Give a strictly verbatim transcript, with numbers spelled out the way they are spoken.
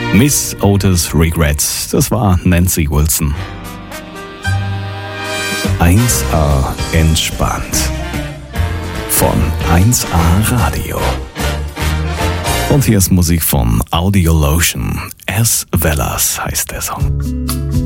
Miss Otis Regrets, das war Nancy Wilson. eins A entspannt. Von eins A Radio. Und hier ist Musik von Audiolotion. As Velas heißt der Song.